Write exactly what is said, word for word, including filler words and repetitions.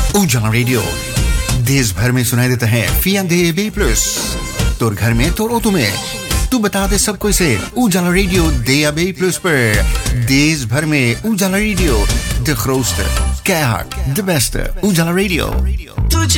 उजाला रेडियो देश भर में सुनाई देता है फियांदे बी प्लस तोर घर में तोर ऑटो में तू बता दे सबको इसे उजाला रेडियो दे बी प्लस पर देश भर में उजाला radio de grootste keihard de beste उजाला रेडियो